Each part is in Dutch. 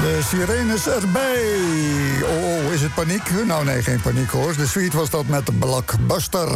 De sirenes erbij. Oh, is het paniek? Nou nee, geen paniek hoor. De suite was dat met de Blockbuster.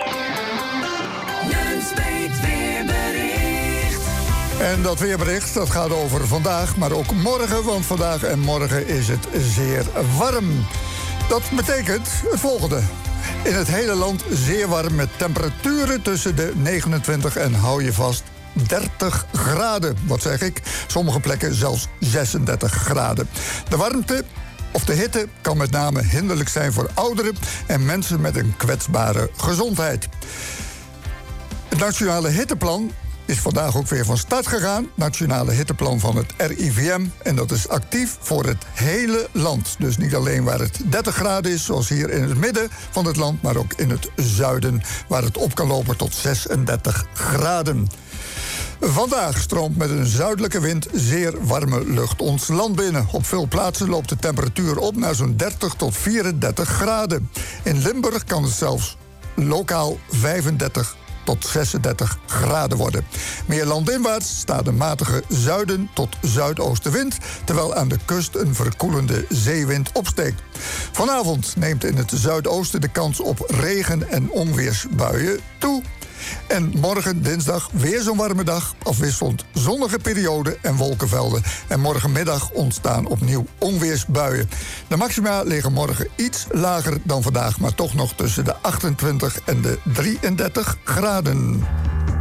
Nunspeet weerbericht. En dat weerbericht dat gaat over vandaag, maar ook morgen. Want vandaag en morgen is het zeer warm. Dat betekent het volgende. In het hele land zeer warm met temperaturen tussen de 29 en hou je vast 30 graden. Wat zeg ik? Sommige plekken zelfs 36 graden. De warmte of de hitte kan met name hinderlijk zijn voor ouderen en mensen met een kwetsbare gezondheid. Het Nationale Hitteplan is vandaag ook weer van start gegaan. Nationale Hitteplan van het RIVM. En dat is actief voor het hele land. Dus niet alleen waar het 30 graden is, zoals hier in het midden van het land, maar ook in het zuiden, waar het op kan lopen tot 36 graden. Vandaag stroomt met een zuidelijke wind zeer warme lucht ons land binnen. Op veel plaatsen loopt de temperatuur op naar zo'n 30 tot 34 graden. In Limburg kan het zelfs lokaal 35 tot 36 graden worden. Meer landinwaarts staat een matige zuiden tot zuidoostenwind, terwijl aan de kust een verkoelende zeewind opsteekt. Vanavond neemt in het zuidoosten de kans op regen- en onweersbuien toe. En morgen, dinsdag, weer zo'n warme dag. Afwisselend zonnige perioden en wolkenvelden. En morgenmiddag ontstaan opnieuw onweersbuien. De maxima liggen morgen iets lager dan vandaag, maar toch nog tussen de 28 en de 33 graden.